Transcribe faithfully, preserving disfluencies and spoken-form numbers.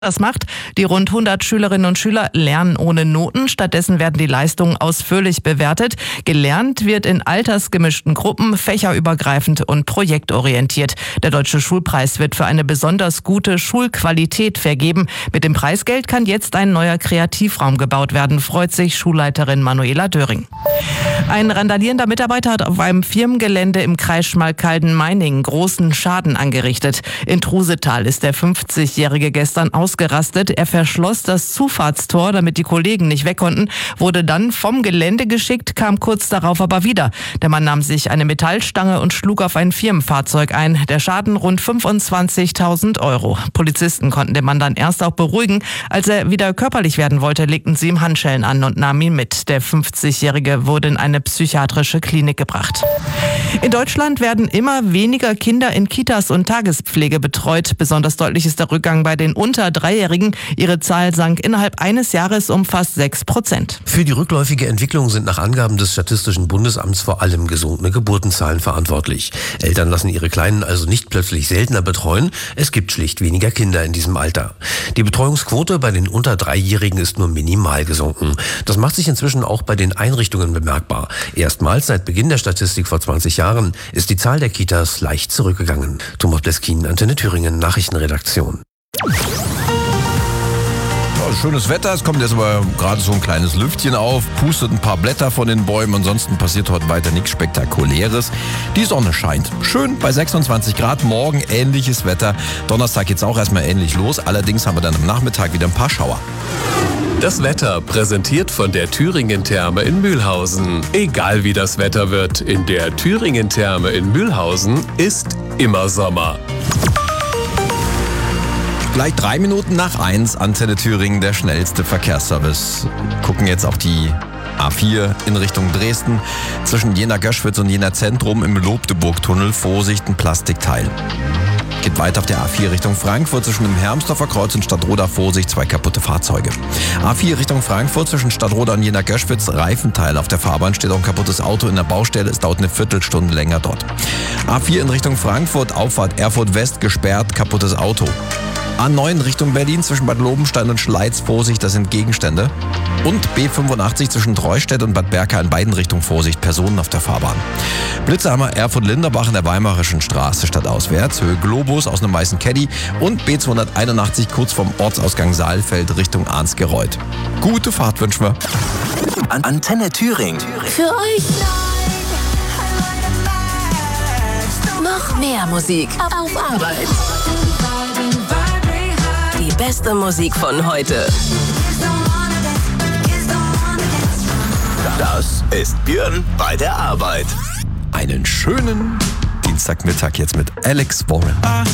Das macht, die rund hundert Schülerinnen und Schüler lernen ohne Noten. Stattdessen werden die Leistungen ausführlich bewertet. Gelernt wird in altersgemischten Gruppen, fächerübergreifend und projektorientiert. Der Deutsche Schulpreis wird für eine besonders gute Schulqualität vergeben. Mit dem Preisgeld kann jetzt ein neuer Kreativraum gebaut werden, freut sich Schulleiterin Manuela Döring. Ein randalierender Mitarbeiter hat auf einem Firmengelände im Kreis Schmalkalden-Meiningen großen Schaden angerichtet. In Trusetal ist der fünfzigjährige gestern ausgerastet. Er verschloss das Zufahrtstor, damit die Kollegen nicht weg konnten, wurde dann vom Gelände geschickt, kam kurz darauf aber wieder. Der Mann nahm sich eine Metallstange und schlug auf ein Firmenfahrzeug ein. Der Schaden rund fünfundzwanzigtausend Euro. Polizisten konnten den Mann dann erst auch beruhigen. Als er wieder körperlich werden wollte, legten sie ihm Handschellen an und nahmen ihn mit. Der fünfzigjährige wurde in eine psychiatrische Klinik gebracht. In Deutschland werden immer weniger Kinder in Kitas und Tagespflege betreut. Besonders deutlich ist der Rückgang bei den unter Dreijährigen. Ihre Zahl sank innerhalb eines Jahres um fast sechs Prozent. Für die rückläufige Entwicklung sind nach Angaben des Statistischen Bundesamts vor allem gesunkene Geburtenzahlen verantwortlich. Eltern lassen ihre Kleinen also nicht plötzlich seltener betreuen. Es gibt schlicht weniger Kinder in diesem Alter. Die Betreuungsquote bei den unter Dreijährigen ist nur minimal gesunken. Das macht sich inzwischen auch bei den Einrichtungen bemerkbar. Erstmals seit Beginn der Statistik vor zwanzig Jahren ist die Zahl der Kitas leicht zurückgegangen. Thomas Bleskin, Antenne Thüringen, Nachrichtenredaktion. Schönes Wetter, es kommt jetzt aber gerade so ein kleines Lüftchen auf, pustet ein paar Blätter von den Bäumen, ansonsten passiert heute weiter nichts Spektakuläres. Die Sonne scheint. Schön bei sechsundzwanzig Grad, morgen ähnliches Wetter. Donnerstag geht's auch erstmal ähnlich los, allerdings haben wir dann am Nachmittag wieder ein paar Schauer. Das Wetter präsentiert von der Thüringen-Therme in Mühlhausen. Egal wie das Wetter wird, in der Thüringen-Therme in Mühlhausen ist immer Sommer. Gleich drei Minuten nach eins, Antenne Thüringen, der schnellste Verkehrsservice. Gucken jetzt auf die A vier in Richtung Dresden. Zwischen Jena-Göschwitz und Jena-Zentrum im Lobdeburg-Tunnel. Vorsicht, ein Plastikteil. Geht weiter auf der A vier Richtung Frankfurt zwischen dem Hermsdorfer Kreuz und Stadtroda. Vorsicht, zwei kaputte Fahrzeuge. A vier Richtung Frankfurt zwischen Stadtroda und Jena-Göschwitz. Reifenteil auf der Fahrbahn, steht auch ein kaputtes Auto in der Baustelle. Es dauert eine Viertelstunde länger dort. A vier in Richtung Frankfurt, Auffahrt Erfurt West gesperrt, kaputtes Auto. A neun Richtung Berlin zwischen Bad Lobenstein und Schleiz, Vorsicht, das sind Gegenstände. Und B fünfundachtzig zwischen Treustedt und Bad Berka in beiden Richtungen, Vorsicht, Personen auf der Fahrbahn. Blitzhammer Erfurt-Linderbach in der Weimarischen Straße stadtauswärts, Höhe Globus aus einem weißen Caddy und B zweihunderteinundachtzig kurz vom Ortsausgang Saalfeld Richtung Arnsgereuth. Gute Fahrt wünschen wir. An Antenne Thüringen. Für euch noch mehr Musik auf Arbeit. Die beste Musik von heute. Das ist Björn bei der Arbeit. Einen schönen Dienstagmittag jetzt mit Alex Warren.